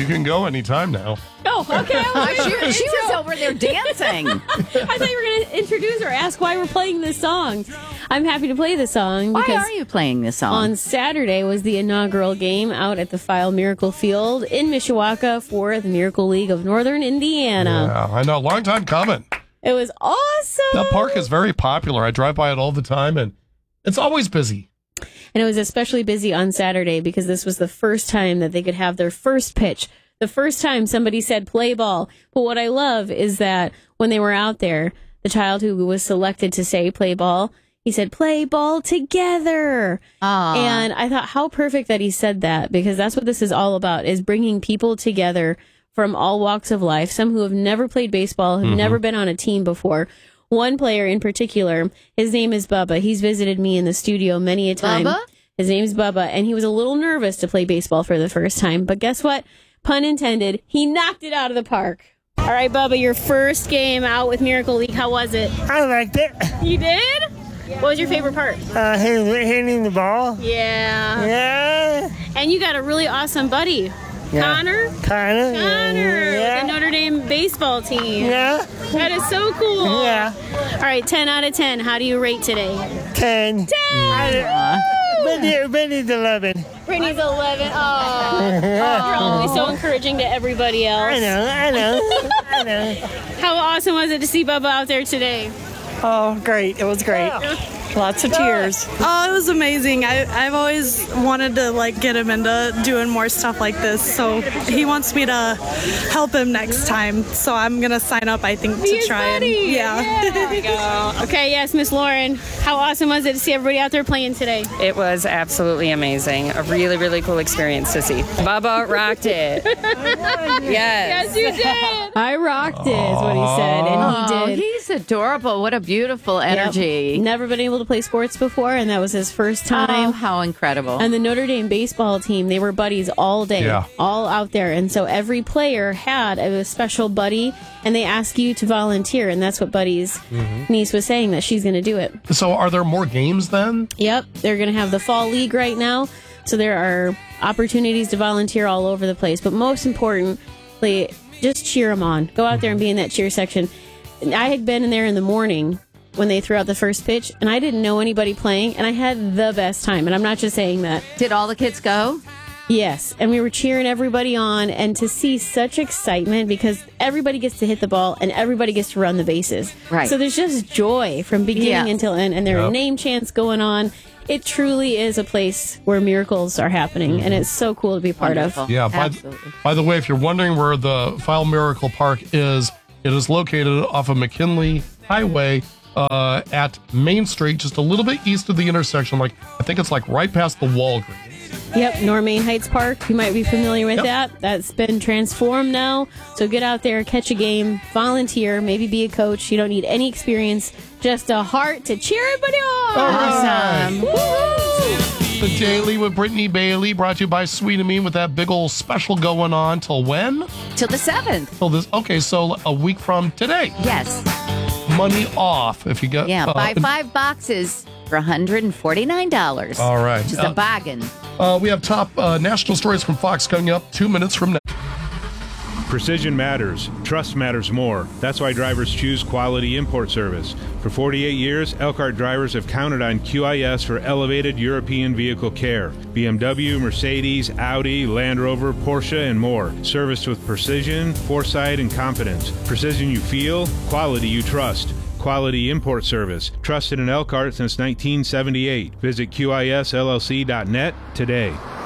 can go anytime now. Oh, okay. She was over there dancing. I thought you were going to introduce or ask why we're playing this song. I'm happy to play this song. Why because are you playing this song? on Saturday was the inaugural game out at the File Miracle Field in Mishawaka for the Miracle League of Northern Indiana. Yeah, I know. Long time coming. It was awesome. That park is very popular. I drive by it all the time, and it's always busy. And it was especially busy on Saturday because this was the first time that they could have their first pitch. The first time somebody said play ball. But what I love is that when they were out there, the child who was selected to say play ball, he said play ball together. Aww. And I thought how perfect that he said that, because that's what this is all about, is bringing people together from all walks of life. Some who have never played baseball, have never been on a team before. One player in particular, his name is Bubba. He's visited me in the studio many a time. Bubba? His name's Bubba, and he was a little nervous to play baseball for the first time. But guess what? Pun intended, he knocked it out of the park. All right, Bubba, your first game out with Miracle League, how was it? I liked it. You did? What was your favorite part? Hitting the ball. Yeah. Yeah. And you got a really awesome buddy. Yeah. Connor? Connor. The Notre Dame baseball team. Yeah. That is so cool. Yeah. All right, 10 out of 10. How do you rate today? 10. 10! Brittany's 11. Brittany's 11. Oh, you're always so encouraging to everybody else. I know. How awesome was it to see Bubba out there today? Oh, great. It was great. Lots of tears. Oh, it was amazing. I've always wanted to get him into doing more stuff like this. So he wants me to help him next time. So I'm going to sign up, I think, to try and There we go. Okay, yes, Miss Lauren. How awesome was it to see everybody out there playing today? It was absolutely amazing. A really, really cool experience to see. Bubba rocked it. Yes. Yes, you did. I rocked it, is what he said, and he did. He's adorable. What a beautiful energy. Yep. Never been able to play sports before, and that was his first time. Oh, how incredible. And the Notre Dame baseball team, they were buddies all day, all out there. And so every player had a special buddy, and they ask you to volunteer. And that's what Buddy's niece was saying, that she's going to do it. So are there more games then? Yep. They're going to have the fall league right now. So there are opportunities to volunteer all over the place. But most importantly, just cheer them on. Go out there and be in that cheer section. I had been in there in the morning when they threw out the first pitch, and I didn't know anybody playing, and I had the best time. And I'm not just saying that. Did all the kids go? Yes, and we were cheering everybody on, and to see such excitement because everybody gets to hit the ball and everybody gets to run the bases. Right. So there's just joy from beginning until end, and there are name chants going on. It truly is a place where miracles are happening, and it's so cool to be part of. Yeah, by the way, if you're wondering where the File Miracle Park is, it is located off of McKinley Highway at Main Street, just a little bit east of the intersection. I think it's right past the Walgreens. Yep, Normain Heights Park. You might be familiar with that. That's been transformed now. So get out there, catch a game, volunteer, maybe be a coach. You don't need any experience, just a heart to cheer everybody on. Awesome. Woo-hoo! The Daily with Brittany Bailey, brought to you by Sweet and Mean, with that big old special going on till when? Till the 7th. Till this. Okay, so a week from today. Yes. Money off if you get. Buy 5 boxes for $149. All right. Which is a bargain. We have top national stories from Fox coming up 2 minutes from now. Precision matters. Trust matters more. That's why drivers choose Quality Import Service. For 48 years, Elkhart drivers have counted on QIS for elevated European vehicle care. BMW, Mercedes, Audi, Land Rover, Porsche, and more. Serviced with precision, foresight, and confidence. Precision you feel, quality you trust. Quality Import Service. Trusted in Elkhart since 1978. Visit QISLLC.net today.